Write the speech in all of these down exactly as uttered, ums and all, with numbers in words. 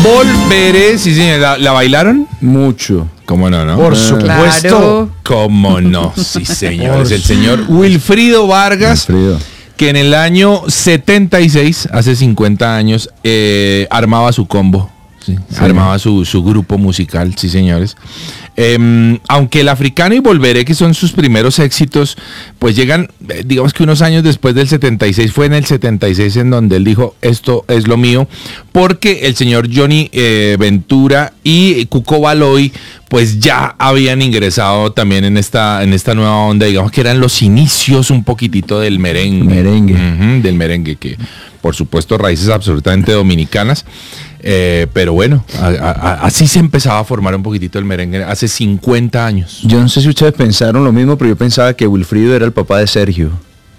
Volveré, sí señor, ¿la, la bailaron? Mucho. ¿Cómo no, no? Por supuesto. Claro. ¿Cómo no? Sí señor, es el señor Wilfrido Vargas, Wilfrido. que en el año setenta y seis, hace cincuenta años, eh, armaba su combo. Sí, sí. Armaba su, su grupo musical, sí señores. Eh, aunque El Africano y Volveré, que son sus primeros éxitos, pues llegan, eh, digamos que unos años después del setenta y seis, fue en el setenta y seis en donde él dijo, esto es lo mío, porque el señor Johnny eh, Ventura y Cuco Baloy, pues ya habían ingresado también en esta, en esta nueva onda, digamos que eran los inicios un poquitito del merengue. Merengue. Uh-huh, del merengue, que por supuesto raíces absolutamente dominicanas. Eh, pero bueno, a, a, así se empezaba a formar un poquitito el merengue hace cincuenta años. Yo no sé si ustedes pensaron lo mismo, pero yo pensaba que Wilfrido era el papá de Sergio.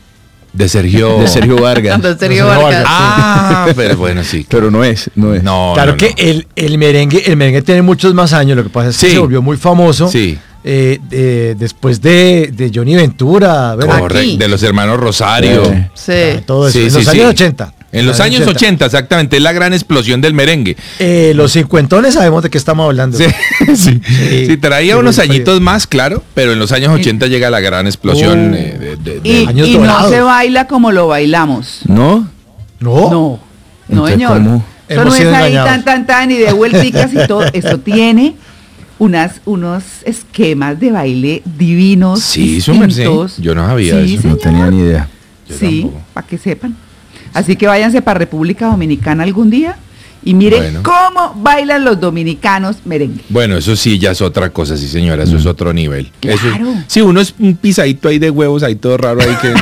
De Sergio... De Sergio Vargas. De Sergio Vargas. Ah, pero bueno, sí. Pero no es, no es. No, Claro no, que no. El, el merengue, el merengue tiene muchos más años, lo que pasa es que Sí. se volvió muy famoso. Sí. eh, eh, después de, de Johnny Ventura, ¿verdad? Correcto, Aquí. de los hermanos Rosario. Eh. Sí. Ah, todo eso, Sí, en sí, los sí. años ochenta. En los años ochenta, exactamente, es la gran explosión del merengue. Eh, los cincuentones sabemos de qué estamos hablando. Sí, sí. Sí, traía Sí, unos muy añitos frío. más, claro, pero en los años ochenta llega la gran explosión. Oh. eh, de, de- de- Y, Años y no dorados. se baila como lo bailamos. ¿No? No. No, no, Entonces, señor. ¿cómo? Eso Hemos no es sido ahí engañados. tan, tan, tan y de vuelticas y todo. Eso tiene unas, unos esquemas de baile divinos. Sí, su merced. distintos. Yo no sabía Sí, eso. No señor. tenía ni idea. Yo Sí, tampoco. para que sepan. Así que váyanse para República Dominicana algún día y miren Bueno. cómo bailan los dominicanos merengue. Bueno, eso sí, ya es otra cosa, sí señora, eso es otro nivel. Eso es- Claro. sí, uno es un pisadito ahí de huevos, ahí todo raro ahí que,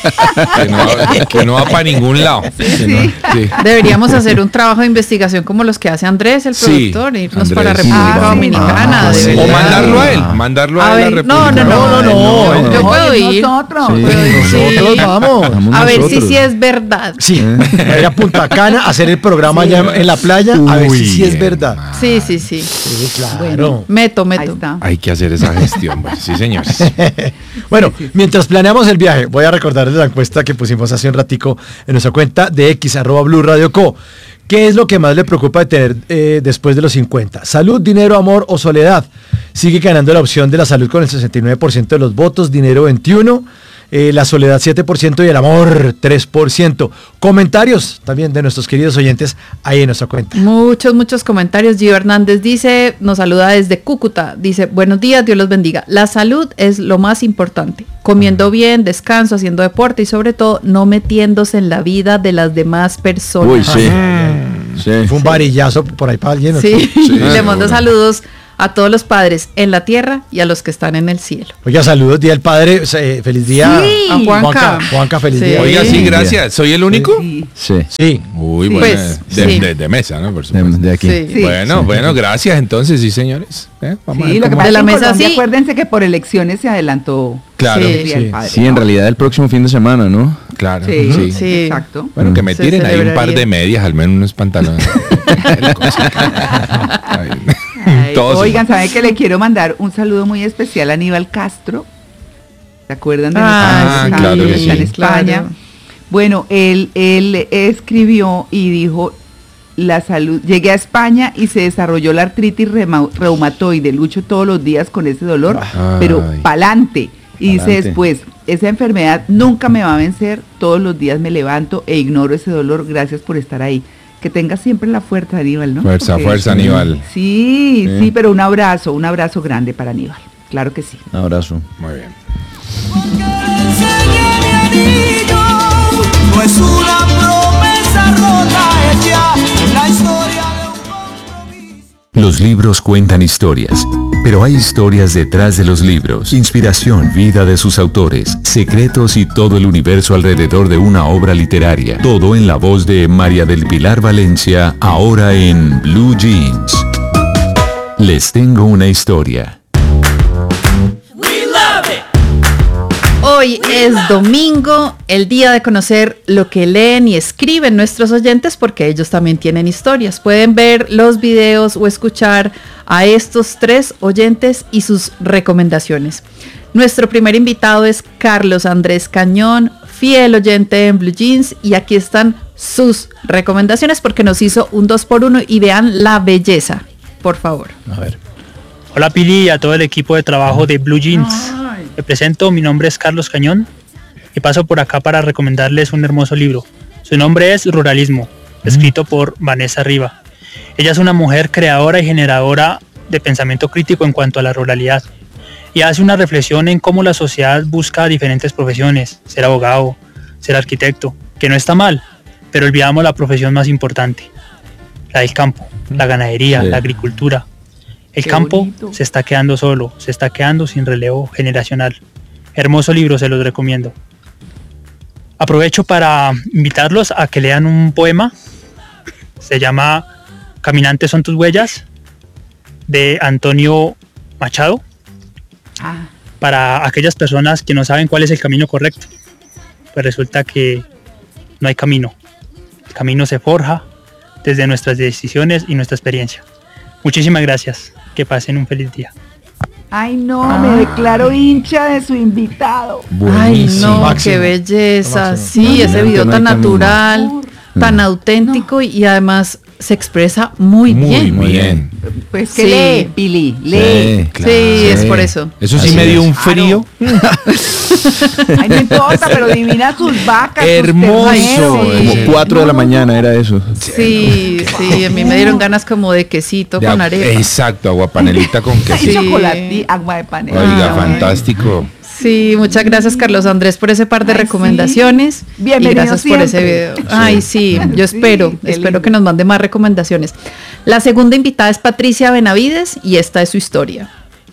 que no, va- que no va para ningún lado. Que no- sí. sí. Deberíamos hacer un trabajo de investigación como los que hace Andrés, el Sí, productor, irnos Andrés, para sí, República vamos. Dominicana. Ah, de sí. O verdad. mandarlo a él, Ah. mandarlo a, A él a ver, República. no, no, no, no, no, Yo no. puedo Oye, ir. nosotros. Sí. puedo ir. Nosotros vamos. Vamos A ver si nosotros. sí es verdad. Sí, a ir a Punta Cana a hacer el programa allá en la playa, a ver si sí es verdad. Sí, sí, sí. Sí, claro. Bueno. Meto, Ahí meto. está. Hay que hacer esa gestión, pues. Sí, señores. Bueno, mientras planeamos el viaje, voy a recordarles la encuesta que pusimos hace un ratico en nuestra cuenta de X, arroba Blue Radio Co. ¿Qué es lo que más le preocupa de tener eh, después de los cincuenta? ¿Salud, dinero, amor o soledad? Sigue ganando la opción de la salud con el sesenta y nueve por ciento de los votos, dinero veintiuno por ciento, eh, la soledad siete por ciento y el amor tres por ciento. Comentarios también de nuestros queridos oyentes ahí en nuestra cuenta. Muchos, muchos comentarios. Gio Hernández dice, nos saluda desde Cúcuta. Dice, buenos días, Dios los bendiga. La salud es lo más importante. Comiendo bien, descanso, haciendo deporte y sobre todo no metiéndose en la vida de las demás personas. Uy, sí. Sí. Fue un varillazo por ahí para alguien. ¿no? Sí, Sí, le mando seguro. saludos a todos los padres en la tierra y a los que están en el cielo. Oiga, saludos, Día del Padre, eh, feliz día. Sí. a Juanca. Juanca. Juanca, feliz Sí. día. Oiga, sí, Sí. gracias. ¿Soy el único? Sí. Sí. Sí. Uy, Sí. bueno. Pues, de, sí. de- de mesa, ¿no? Por De, supuesto. de aquí. Sí. Sí. Bueno, Sí. bueno, gracias entonces, sí, señores. ¿Eh? Vamos a Sí, ver lo que cómo- pasa De es la que en mesa, Colombia, sí. acuérdense que por elecciones se adelantó Claro. el Día del Sí. Padre, Sí, ¿no? en realidad el próximo fin de semana, ¿no? Claro. Sí, Sí. Sí. exacto. Bueno, que me Se tiren ahí un par celebraría. de medias, al menos unos pantalones. La cosa. Ay. Ay, Todos oigan, igual. ¿saben que le quiero mandar un saludo muy especial a Aníbal Castro? ¿Se acuerdan de Ah, nuestro claro amigo que que está en sí. España? Claro. Bueno, él, él escribió y dijo, la salud, llegué a España y se desarrolló la artritis reuma- reumatoide, lucho todos los días con ese dolor, Ay. pero pa'lante. Y dice Pa'lante. después, esa enfermedad nunca me va a vencer, todos los días me levanto e ignoro ese dolor, gracias por estar ahí. Que tenga siempre la fuerza, Aníbal, ¿no? Fuerza, Porque- fuerza, Aníbal. Sí, Sí. sí, pero un abrazo, un abrazo grande para Aníbal, claro que sí. Un abrazo. Muy bien. No es una promesa rota hecha la historia de un compromiso. Los libros cuentan historias, pero hay historias detrás de los libros. Inspiración, vida de sus autores, secretos y todo el universo alrededor de una obra literaria. Todo en la voz de María del Pilar Valencia, ahora en Blue Jeans. Les tengo una historia. Hoy es domingo, el día de conocer lo que leen y escriben nuestros oyentes porque ellos también tienen historias. Pueden ver los videos o escuchar a estos tres oyentes y sus recomendaciones. Nuestro primer invitado es Carlos Andrés Cañón, fiel oyente en Blue Jeans, y aquí están sus recomendaciones porque nos hizo un dos por uno y vean la belleza, por favor. A ver. Hola Pili y a todo el equipo de trabajo de Blue Jeans. Me presento, mi nombre es Carlos Cañón y paso por acá para recomendarles un hermoso libro. Su nombre es Ruralismo, escrito por Vanessa Riva. Ella es una mujer creadora y generadora de pensamiento crítico en cuanto a la ruralidad y hace una reflexión en cómo la sociedad busca diferentes profesiones, ser abogado, ser arquitecto, que no está mal, pero olvidamos la profesión más importante, la del campo, la ganadería, Sí. la agricultura. El Qué campo bonito. se está quedando solo, se está quedando sin relevo generacional. Hermoso libro, se los recomiendo. Aprovecho para invitarlos a que lean un poema. Se llama Caminantes son tus huellas, de Antonio Machado, Ah, para aquellas personas que no saben cuál es el camino correcto. Pues resulta que no hay camino. El camino se forja desde nuestras decisiones y nuestra experiencia. Muchísimas gracias. Que pasen un feliz día. ay no, me declaro hincha de su invitado. Ay, no, Máximo. qué belleza. Máximo. Sí, No, ese no, video no hay tan camino. natural, tan auténtico y además se expresa muy, Muy bien. muy bien. Pues que Sí. lee, Pili, lee. Sí, Sí, claro. es por eso. Eso sí Así me dio es. un frío. Ay, no importa, pero divina sus vacas. sus Hermoso, terneros. Como Como Sí. cuatro de la mañana era eso. Sí, sí, a mí me dieron ganas como de quesito De con agua- arepa. Exacto, aguapanelita con Ay, queso. Sí. chocolate, agua de panela. Oiga, Ay. fantástico. Sí, muchas gracias Carlos Andrés por ese par de Ay, sí. recomendaciones. Bienvenido y gracias por ese siempre. video. Ay, sí, yo Sí, espero, qué espero lindo. que nos mande más recomendaciones. La segunda invitada es Patricia Benavides y esta es su historia.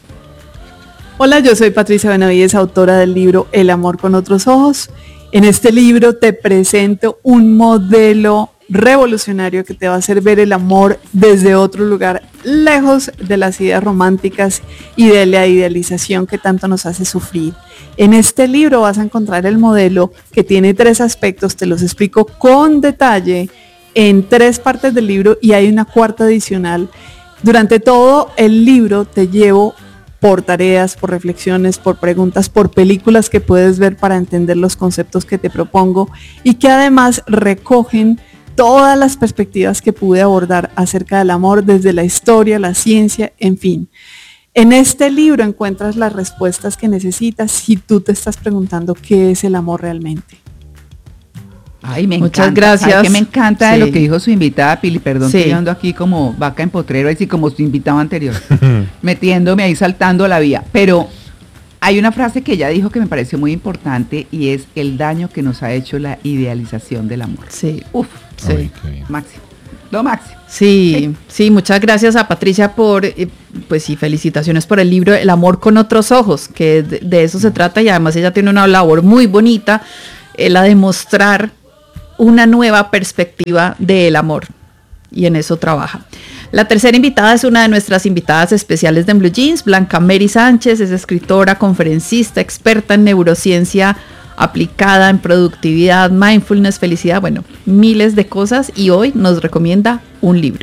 Hola, yo soy Patricia Benavides, autora del libro El amor con otros ojos. En este libro te presento un modelo revolucionario que te va a hacer ver el amor desde otro lugar, lejos de las ideas románticas y de la idealización que tanto nos hace sufrir. En este libro vas a encontrar el modelo que tiene tres aspectos, te los explico con detalle en tres partes del libro y hay una cuarta adicional. Durante todo el libro te llevo por tareas, por reflexiones, por preguntas, por películas que puedes ver para entender los conceptos que te propongo y que además recogen todas las perspectivas que pude abordar acerca del amor desde la historia, la ciencia, en fin. En este libro encuentras las respuestas que necesitas si tú te estás preguntando qué es el amor realmente. Ay, me Muchas encanta. gracias. ¿Sabe qué me encanta de Sí. lo que dijo su invitada, Pili? Perdón, Sí. estoy ando aquí como vaca en potrero, así como su invitado anterior, metiéndome ahí, saltando la vía. Pero hay una frase que ella dijo que me pareció muy importante y es el daño que nos ha hecho la idealización del amor. Sí, Uf, sí. Ay, qué bien. máximo. Lo máximo. Sí, sí, muchas gracias a Patricia por, eh, pues sí, felicitaciones por el libro El amor con otros ojos, que de, de eso se trata y además ella tiene una labor muy bonita, eh, la de mostrar una nueva perspectiva del amor y en eso trabaja. La tercera invitada es una de nuestras invitadas especiales de En Blue Jeans, Blanca Mary Sánchez, es escritora, conferencista, experta en neurociencia aplicada en productividad, mindfulness, felicidad, bueno, miles de cosas y hoy nos recomienda un libro.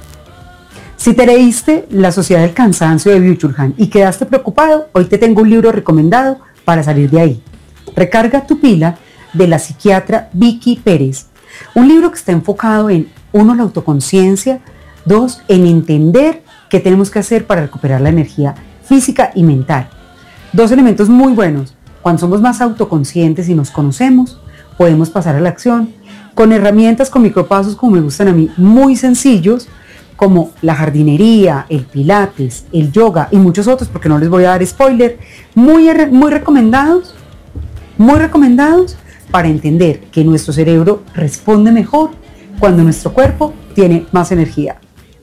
Si te leíste La Sociedad del Cansancio de Byung-Chul Han y quedaste preocupado, hoy te tengo un libro recomendado para salir de ahí. Recarga tu pila, de la psiquiatra Vicky Pérez. Un libro que está enfocado en, uno, la autoconciencia, dos, en entender qué tenemos que hacer para recuperar la energía física y mental. Dos elementos muy buenos. Cuando somos más autoconscientes y nos conocemos, podemos pasar a la acción con herramientas, con micropasos, como me gustan a mí, muy sencillos, como la jardinería, el pilates, el yoga y muchos otros, porque no les voy a dar spoiler, muy, muy recomendados, muy recomendados para entender que nuestro cerebro responde mejor cuando nuestro cuerpo tiene más energía.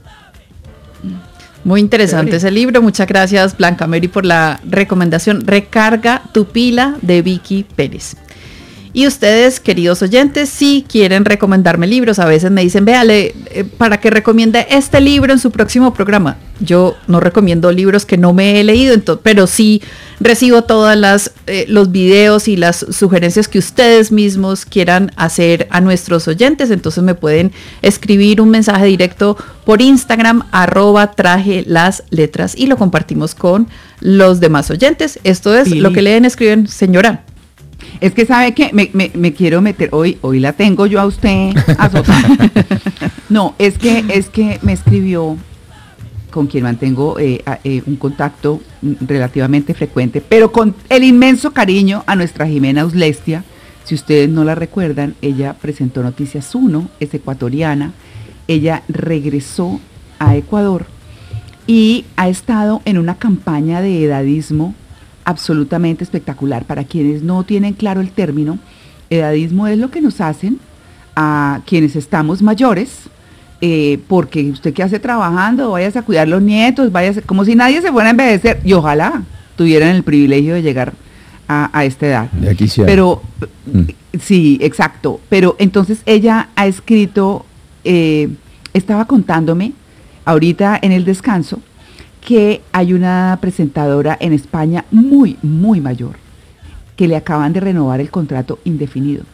Muy interesante ese libro. Muchas gracias, Blanca Mary, por la recomendación. Recarga tu pila de Vicky Pérez. Y ustedes, queridos oyentes, si quieren recomendarme libros, a veces me dicen, véale, eh, para que recomiende este libro en su próximo programa. Yo no recomiendo libros que no me he leído, ento- pero sí recibo todas las eh, los videos y las sugerencias que ustedes mismos quieran hacer a nuestros oyentes. Entonces me pueden escribir un mensaje directo por Instagram, arroba traje las letras, y lo compartimos con los demás oyentes. Esto es Pili. lo que leen, escriben, señora. Es que sabe que me, me, me quiero meter, hoy, hoy la tengo yo a usted azotada. No, es que, es que me escribió, con quien mantengo eh, a, eh, un contacto relativamente frecuente, pero con el inmenso cariño a nuestra Jimena Uslestia. Si ustedes no la recuerdan, ella presentó Noticias uno, es ecuatoriana, ella regresó a Ecuador y ha estado en una campaña de edadismo absolutamente espectacular. Para quienes no tienen claro el término, edadismo es lo que nos hacen a quienes estamos mayores, eh, porque usted qué hace trabajando, váyase a cuidar los nietos, váyase, como si nadie se fuera a envejecer, y ojalá tuvieran el privilegio de llegar a, a esta edad. Ya quisiera. Pero, mm. sí, exacto, pero entonces ella ha escrito, eh, estaba contándome ahorita en el descanso, que hay una presentadora en España muy, muy mayor, que le acaban de renovar el contrato indefinido.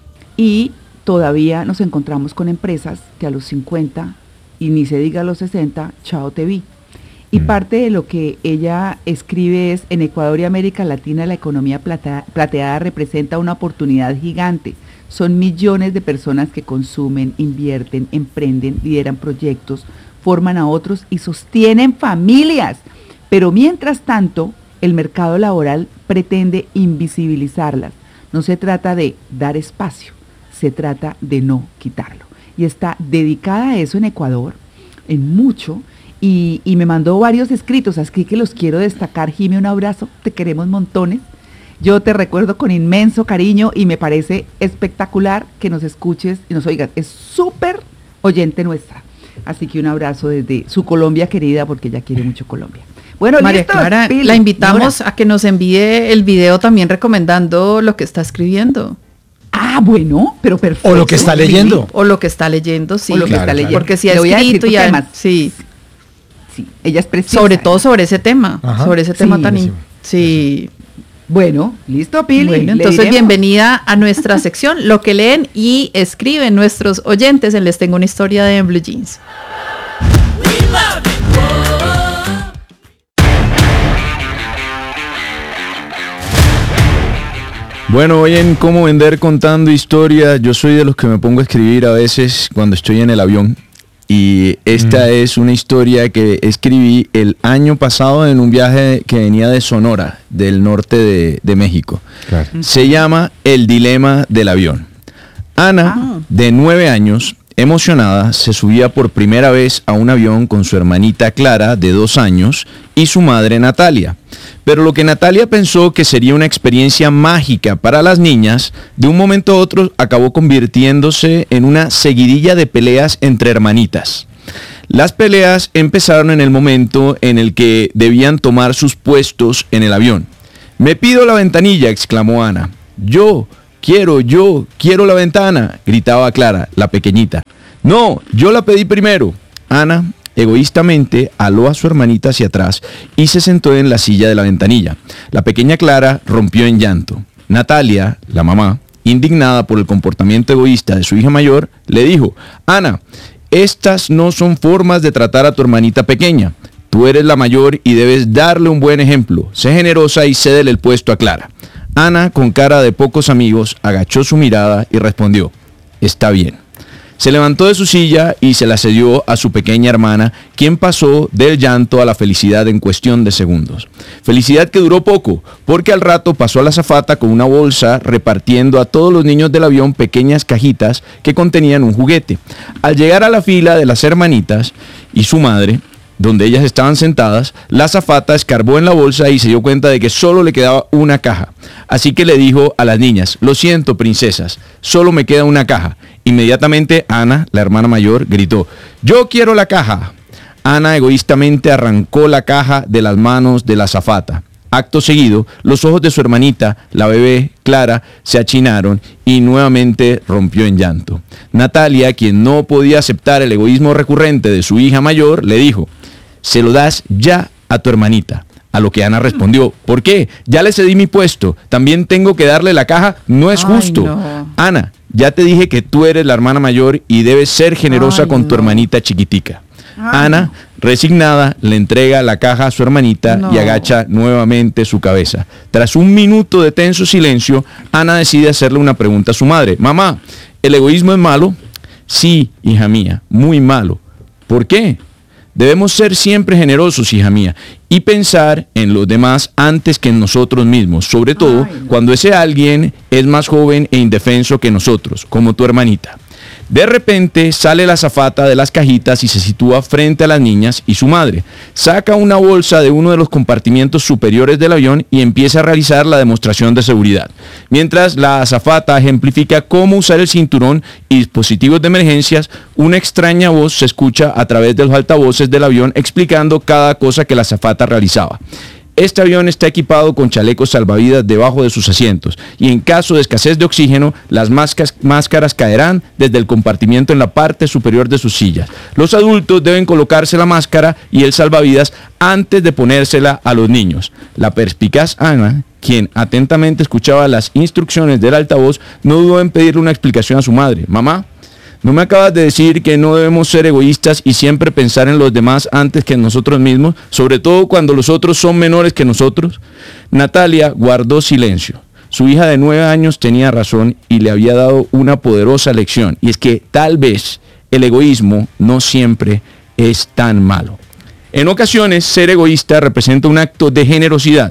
Y todavía nos encontramos con empresas que a los cincuenta, y ni se diga a los sesenta, chao te vi. Y mm. parte de lo que ella escribe es, en Ecuador y América Latina la economía plata, plateada representa una oportunidad gigante. Son millones de personas que consumen, invierten, emprenden, lideran proyectos, forman a otros y sostienen familias. Pero mientras tanto, el mercado laboral pretende invisibilizarlas. No se trata de dar espacio, se trata de no quitarlo. Y está dedicada a eso en Ecuador, en mucho, y, y me mandó varios escritos, así que los quiero destacar. Jime, un abrazo, te queremos montones. Yo te recuerdo con inmenso cariño y me parece espectacular que nos escuches y nos oigas. Es súper oyente nuestra. Así que un abrazo desde su Colombia querida, porque ella quiere mucho Colombia. Bueno, María listo, Clara, Pili, la invitamos ahora. a que nos envíe el video también recomendando lo que está escribiendo. Ah, bueno, pero perfecto. O lo que está leyendo. O lo que está leyendo, sí. O lo que Claro, está claro. leyendo. Porque si ha Le voy a decir escrito y porque ha- además, sí, sí, ella es preciosa. sobre todo sobre ese tema, Ajá. sobre ese Sí, tema tan buenísimo. in- sí. Bueno, listo, Pili. Bueno, le entonces diremos. bienvenida a nuestra sección, lo que leen y escriben nuestros oyentes en Les Tengo una Historia de Blue Jeans. Bueno, hoy en Cómo Vender Contando Historias, yo soy de los que me pongo a escribir a veces cuando estoy en el avión. Y esta mm. es una historia que escribí el año pasado en un viaje que venía de Sonora, del norte de, de México. Claro. Se llama El Dilema del Avión. Ana, Ah. de nueve años, emocionada, se subía por primera vez a un avión con su hermanita Clara, de dos años, y su madre Natalia. Pero lo que Natalia pensó que sería una experiencia mágica para las niñas, de un momento a otro acabó convirtiéndose en una seguidilla de peleas entre hermanitas. Las peleas empezaron en el momento en el que debían tomar sus puestos en el avión. «Me pido la ventanilla», exclamó Ana. «Yo, quiero, yo, quiero la ventana», gritaba Clara, la pequeñita. «No, yo la pedí primero». Ana egoístamente aló a su hermanita hacia atrás y se sentó en la silla de la ventanilla. La pequeña Clara rompió en llanto. Natalia, la mamá, indignada por el comportamiento egoísta de su hija mayor, le dijo: «Ana, estas no son formas de tratar a tu hermanita pequeña. Tú eres la mayor y debes darle un buen ejemplo. Sé generosa y cédele el puesto a Clara». Ana, con cara de pocos amigos, agachó su mirada y respondió: «Está bien». Se levantó de su silla y se la cedió a su pequeña hermana, quien pasó del llanto a la felicidad en cuestión de segundos. Felicidad que duró poco, porque al rato pasó a la azafata con una bolsa repartiendo a todos los niños del avión pequeñas cajitas que contenían un juguete. Al llegar a la fila de las hermanitas y su madre, donde ellas estaban sentadas, la azafata escarbó en la bolsa y se dio cuenta de que solo le quedaba una caja. Así que le dijo a las niñas: «Lo siento, princesas, solo me queda una caja». Inmediatamente Ana, la hermana mayor, gritó: «¡Yo quiero la caja!». Ana egoístamente arrancó la caja de las manos de la azafata. Acto seguido, los ojos de su hermanita, la bebé Clara, se achinaron y nuevamente rompió en llanto. Natalia, quien no podía aceptar el egoísmo recurrente de su hija mayor, le dijo: «Se lo das ya a tu hermanita». A lo que Ana respondió: «¿Por qué? Ya le cedí mi puesto. ¿También tengo que darle la caja? No es Ay, justo». no. «Ana, ya te dije que tú eres la hermana mayor y debes ser generosa Ay, con tu no. hermanita chiquitica». Ay. Ana, resignada, le entrega la caja a su hermanita No. y agacha nuevamente su cabeza. Tras un minuto de tenso silencio, Ana decide hacerle una pregunta a su madre. Mamá, ¿el egoísmo es malo? Sí, hija mía, muy malo. ¿Por qué? Debemos ser siempre generosos, hija mía, y pensar en los demás antes que en nosotros mismos, sobre todo Ay, no. cuando ese alguien es más joven e indefenso que nosotros, como tu hermanita. De repente sale la azafata de las cajitas y se sitúa frente a las niñas y su madre. Saca una bolsa de uno de los compartimientos superiores del avión y empieza a realizar la demostración de seguridad. Mientras la azafata ejemplifica cómo usar el cinturón y dispositivos de emergencias, una extraña voz se escucha a través de los altavoces del avión explicando cada cosa que la azafata realizaba. Este avión está equipado con chalecos salvavidas debajo de sus asientos y en caso de escasez de oxígeno, las máscaras, máscaras caerán desde el compartimiento en la parte superior de sus sillas. Los adultos deben colocarse la máscara y el salvavidas antes de ponérsela a los niños. La perspicaz Ana, quien atentamente escuchaba las instrucciones del altavoz, no dudó en pedirle una explicación a su madre. Mamá, ¿no me acabas de decir que no debemos ser egoístas y siempre pensar en los demás antes que en nosotros mismos, sobre todo cuando los otros son menores que nosotros? Natalia guardó silencio. Su hija de nueve años tenía razón y le había dado una poderosa lección, y es que tal vez el egoísmo no siempre es tan malo. En ocasiones, ser egoísta representa un acto de generosidad.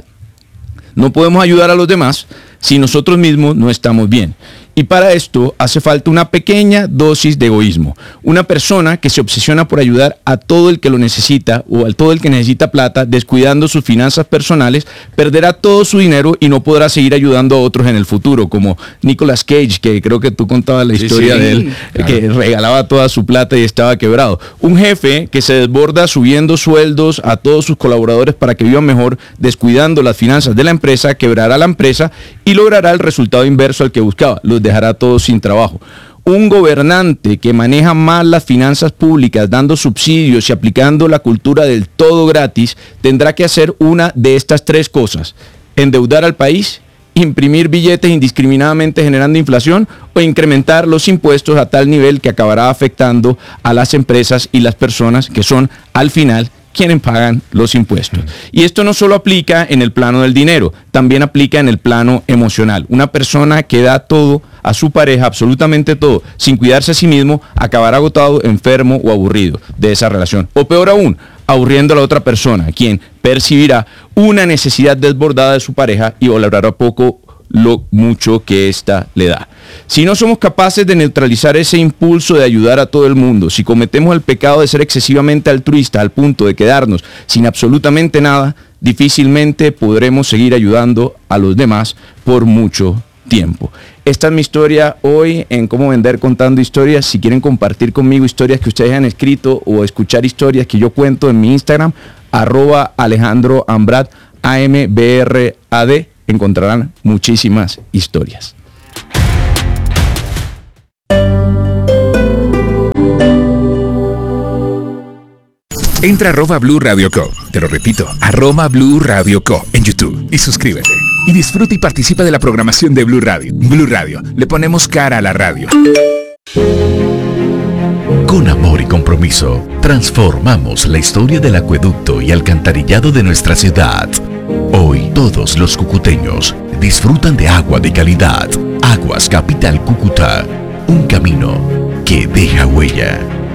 No podemos ayudar a los demás si nosotros mismos no estamos bien. Y para esto hace falta una pequeña dosis de egoísmo. Una persona que se obsesiona por ayudar a todo el que lo necesita o a todo el que necesita plata, descuidando sus finanzas personales, perderá todo su dinero y no podrá seguir ayudando a otros en el futuro, como Nicolas Cage, que creo que tú contabas la Sí, historia sí, de él, claro. que regalaba toda su plata y estaba quebrado. Un jefe que se desborda subiendo sueldos a todos sus colaboradores para que vivan mejor, descuidando las finanzas de la empresa, quebrará la empresa y logrará el resultado inverso al que buscaba. Los dejará todos sin trabajo. Un gobernante que maneja mal las finanzas públicas, dando subsidios y aplicando la cultura del todo gratis, tendrá que hacer una de estas tres cosas: endeudar al país, imprimir billetes indiscriminadamente generando inflación o incrementar los impuestos a tal nivel que acabará afectando a las empresas y las personas que son, al final, quienes pagan los impuestos. Y esto no solo aplica en el plano del dinero, también aplica en el plano emocional. Una persona que da todo a su pareja, absolutamente todo, sin cuidarse a sí mismo, acabará agotado, enfermo o aburrido de esa relación. O peor aún, aburriendo a la otra persona, quien percibirá una necesidad desbordada de su pareja y valorará poco lo mucho que ésta le da. Si no somos capaces de neutralizar ese impulso de ayudar a todo el mundo, si cometemos el pecado de ser excesivamente altruistas al punto de quedarnos sin absolutamente nada, difícilmente podremos seguir ayudando a los demás por mucho tiempo. Esta es mi historia hoy en Cómo Vender Contando Historias. Si quieren compartir conmigo historias que ustedes han escrito o escuchar historias que yo cuento en mi Instagram, arroba Alejandro Ambrad, A M B R A D, encontrarán muchísimas historias. Entra a arroba Blue Radio Co. Te lo repito, arroba Blue Radio Co. en YouTube y suscríbete. Y disfruta y participa de la programación de Blue Radio. Blue Radio, le ponemos cara a la radio. Con amor y compromiso, transformamos la historia del acueducto y alcantarillado de nuestra ciudad. Hoy, todos los cucuteños disfrutan de agua de calidad. Aguas Capital Cúcuta, un camino que deja huella.